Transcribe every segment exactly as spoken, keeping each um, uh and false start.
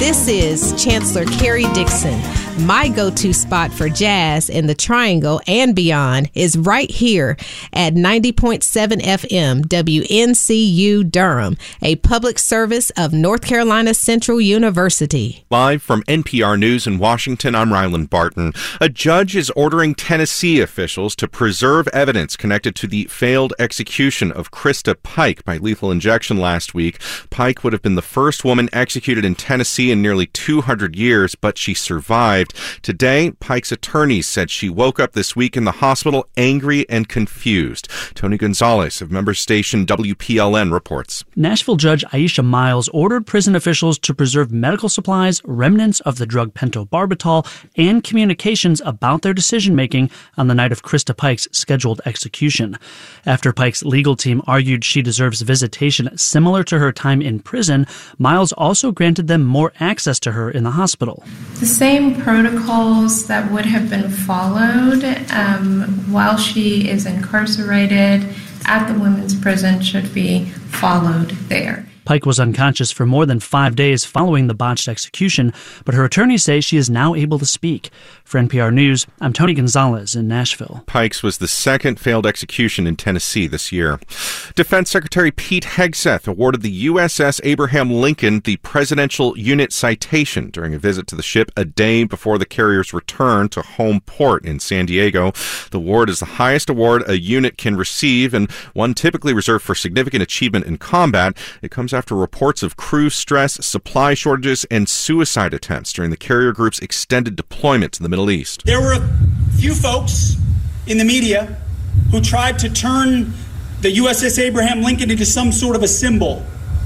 This is Chancellor Carrie Dixon. My go-to spot for jazz in the Triangle and beyond is right here at ninety point seven F M W N C U Durham, a public service of North Carolina Central University. Live from N P R News in Washington, I'm Ryland Barton. A judge is ordering Tennessee officials to preserve evidence connected to the failed execution of Krista Pike by lethal injection last week. Pike would have been the first woman executed in Tennessee in nearly two hundred years, but she survived. Today, Pike's attorneys said she woke up this week in the hospital angry and confused. Tony Gonzalez of member station W P L N reports. Nashville Judge Aisha Miles ordered prison officials to preserve medical supplies, remnants of the drug pentobarbital, and communications about their decision-making on the night of Krista Pike's scheduled execution. After Pike's legal team argued she deserves visitation similar to her time in prison, Miles also granted them more access to her in the hospital. The same protocols that would have been followed um, while she is incarcerated at the women's prison should be followed there. Pike was unconscious for more than five days following the botched execution, but her attorneys say she is now able to speak. For N P R News, I'm Tony Gonzalez in Nashville. Pike's was the second failed execution in Tennessee this year. Defense Secretary Pete Hegseth awarded the U S S Abraham Lincoln the Presidential Unit Citation during a visit to the ship a day before the carrier's return to home port in San Diego. The award is the highest award a unit can receive and one typically reserved for significant achievement in combat. It comes after reports of crew stress, supply shortages, and suicide attempts during the carrier group's extended deployment to the Middle East. There were a few folks in the media who tried to turn the U S S Abraham Lincoln into some sort of a symbol,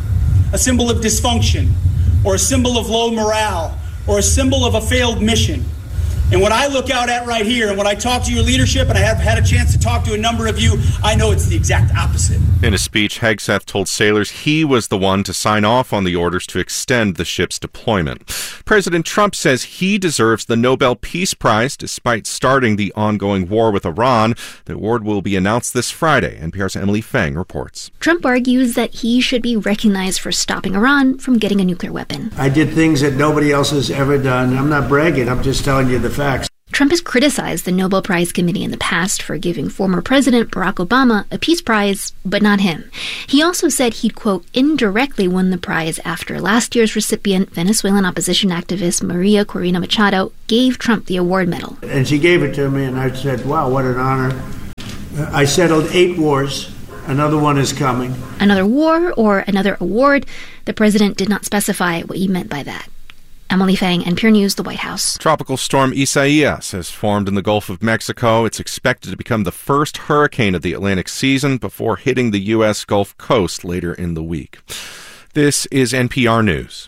a symbol of dysfunction, or a symbol of low morale, or a symbol of a failed mission. And when I look out at right here, and when I talk to your leadership, and I have had a chance to talk to a number of you, I know it's the exact opposite. In a speech, Hegseth told sailors he was the one to sign off on the orders to extend the ship's deployment. President Trump says he deserves the Nobel Peace Prize despite starting the ongoing war with Iran. The award will be announced this Friday. N P R's Emily Fang reports. Trump argues that he should be recognized for stopping Iran from getting a nuclear weapon. I did things that nobody else has ever done. I'm not bragging. I'm just telling you the facts. Trump has criticized the Nobel Prize Committee in the past for giving former President Barack Obama a peace prize, but not him. He also said he'd, quote, indirectly won the prize after last year's recipient, Venezuelan opposition activist Maria Corina Machado, gave Trump the award medal. And she gave it to me, and I said, wow, what an honor. I settled eight wars. Another one is coming. Another war or another award? The president did not specify what he meant by that. Emily Fang, N P R News, the White House. Tropical storm Isaias has formed in the Gulf of Mexico. It's expected to become the first hurricane of the Atlantic season before hitting the U S Gulf Coast later in the week. This is N P R News.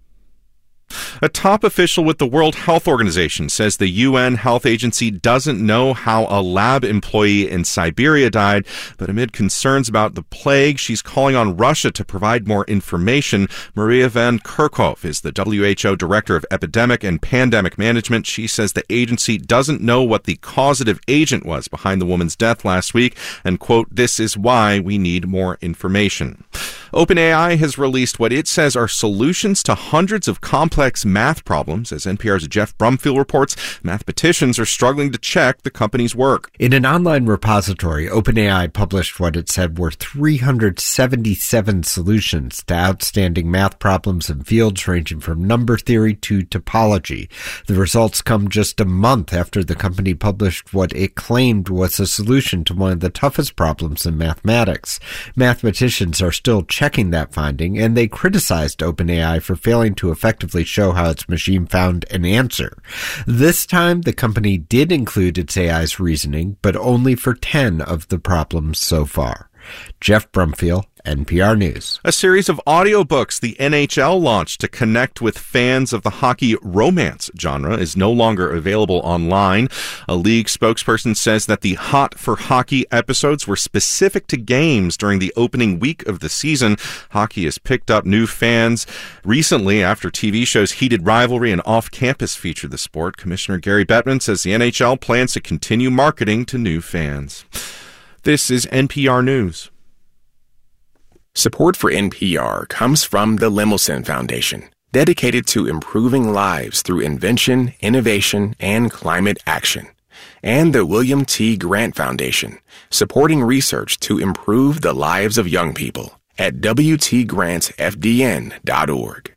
A top official with the World Health Organization says the U N Health Agency doesn't know how a lab employee in Siberia died, but amid concerns about the plague, she's calling on Russia to provide more information. Maria Van Kerkhove is the W H O Director of Epidemic and Pandemic Management. She says the agency doesn't know what the causative agent was behind the woman's death last week, and, quote, this is why we need more information. OpenAI has released what it says are solutions to hundreds of complex math problems. As N P R's Jeff Brumfield reports, mathematicians are struggling to check the company's work. In an online repository, OpenAI published what it said were three hundred seventy-seven solutions to outstanding math problems in fields ranging from number theory to topology. The results come just a month after the company published what it claimed was a solution to one of the toughest problems in mathematics. Mathematicians are still checking that finding, and they criticized OpenAI for failing to effectively show how its machine found an answer. This time, the company did include its A I's reasoning, but only for ten of the problems so far. Jeff Brumfield, N P R News. A series of audiobooks the N H L launched to connect with fans of the hockey romance genre is no longer available online. A league spokesperson says that the Hot for Hockey episodes were specific to games during the opening week of the season. Hockey has picked up new fans recently after T V shows Heated Rivalry and Off Campus featured the sport. Commissioner Gary Bettman says the N H L plans to continue marketing to new fans. This is N P R News. Support for N P R comes from the Lemelson Foundation. dedicated to improving lives through invention, innovation, and climate action. And the William T. Grant Foundation, supporting research to improve the lives of young people at W T grant F D N dot org.